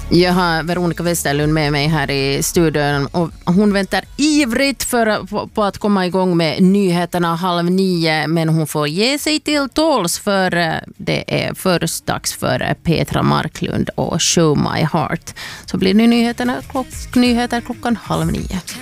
Jag har Veronica Westerlund med mig här i studion och hon väntar ivrigt på att komma igång med nyheterna 8:30, men hon får ge sig till tåls för det är först dags för Petra Marklund och Show My Heart. Så blir det nyheter klockan 8:30.